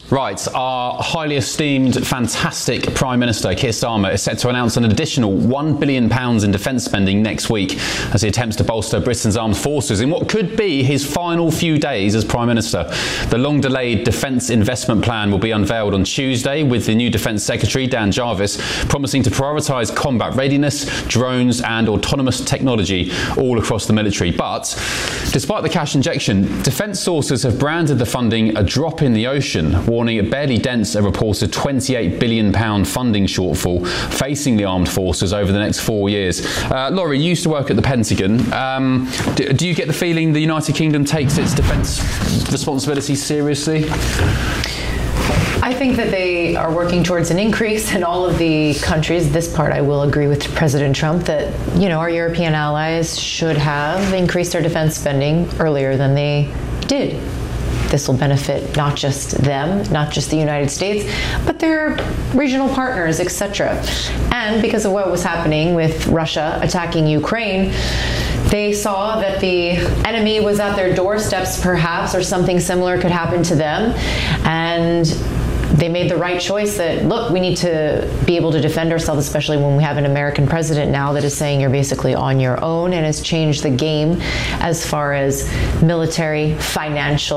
Right, our highly esteemed, fantastic Prime Minister, Keir Starmer, is set to announce an additional £1 billion in defence spending next week as he attempts to bolster Britain's armed forces in what could be his final few days as Prime Minister. The long-delayed Defence Investment Plan will be unveiled on Tuesday, with the new Defence Secretary, Dan Jarvis, promising to prioritise combat readiness, drones and autonomous technology all across the military. But despite the cash injection, defence sources have branded the funding a drop in the ocean, warning it barely dents a reported £28 billion funding shortfall facing the armed forces over the next 4 years. Laurie, you used to work at the Pentagon. Do you get the feeling the United Kingdom takes its defence responsibilities seriously? I think that they are working towards an increase in all of the countries. This part I will agree with President Trump that, our European allies should have increased their defense spending earlier than they did. This will benefit not just them, not just the United States, but their regional partners, etc. And because of what was happening with Russia attacking Ukraine, they saw that the enemy was at their doorsteps perhaps, or something similar could happen to them. And they made the right choice that, look, we need to be able to defend ourselves, especially when we have an American president now that is saying you're basically on your own, and has changed the game as far as military, financial,